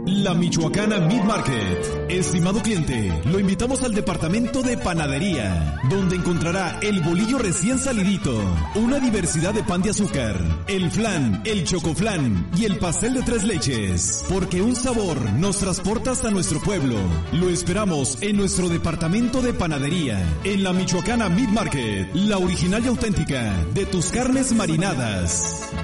La Michoacana Meat Market. Estimado cliente, lo invitamos al departamento de panadería, donde encontrará el bolillo recién salidito, una diversidad de pan de azúcar, el flan, el chocoflan y el pastel de 3 leches, porque un sabor nos transporta hasta nuestro pueblo. Lo esperamos en nuestro departamento de panadería, en la Michoacana Meat Market, la original y auténtica de tus carnes marinadas.